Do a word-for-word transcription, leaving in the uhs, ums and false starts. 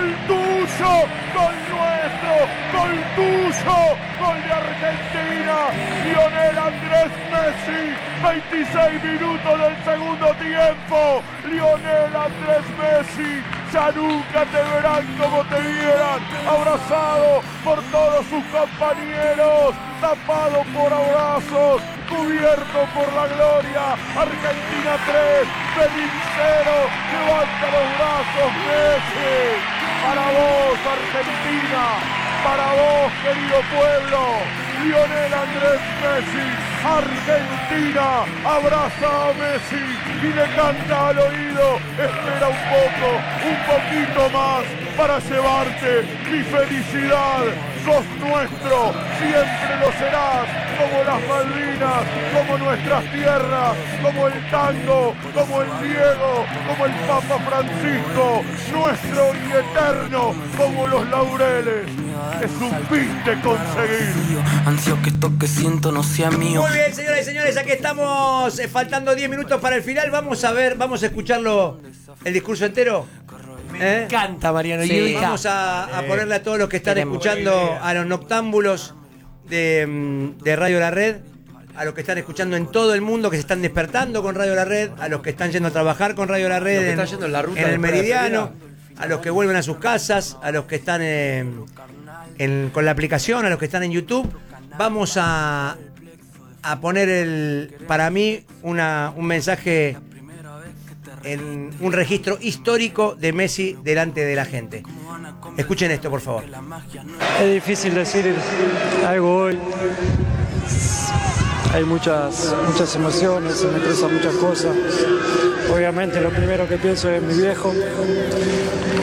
gol tuyo, gol nuestro, gol tuyo, gol de Argentina, Lionel Andrés Messi, veintiséis minutos del segundo tiempo, Lionel Andrés Messi, ya nunca te verán como te vieran, abrazado por todos sus compañeros, tapado por abrazos, cubierto por la gloria. Argentina tres, Benín cero, levanta los brazos Messi. Para vos Argentina, para vos querido pueblo, Lionel Andrés Messi, Argentina abraza a Messi y le canta al oído, espera un poco, un poquito más para llevarte mi felicidad. Sos nuestro, siempre lo serás, como las Malvinas, como nuestras tierras, como el tango, como el Diego, como el Papa Francisco, nuestro y eterno, como los laureles que supiste conseguir. Ansio que esto que siento no sea mío. Muy bien, señoras y señores, aquí estamos, eh, faltando diez minutos para el final. Vamos a ver, vamos a escucharlo, el discurso entero. Me ¿Eh? encanta, Mariano. Sí, Yudica. vamos a, a ponerle a todos los que están Tenemos. escuchando, a los noctámbulos de, de Radio La Red, a los que están escuchando en todo el mundo, que se están despertando con Radio La Red, a los que están yendo a trabajar con Radio La Red, Los que en, están yendo en la ruta en el después de la Meridiano, primera. a los que vuelven a sus casas, a los que están eh, en- con la aplicación, a los que están en YouTube. Vamos a, a poner el, para mí una, un mensaje, en un registro histórico de Messi delante de la gente. Escuchen esto, por favor. Es difícil decir algo hoy. Hay muchas, muchas emociones, se me cruzan muchas cosas. Obviamente lo primero que pienso es mi viejo,